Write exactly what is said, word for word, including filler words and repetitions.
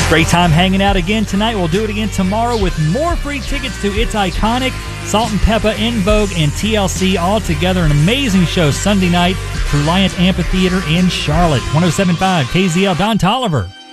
Great time hanging out again tonight. We'll do it again tomorrow with more free tickets to It's Iconic, Salt and Peppa, In Vogue, and T L C all together. An amazing show Sunday night, Reliant Amphitheater in Charlotte. one oh seven point five K Z L, Don Tolliver.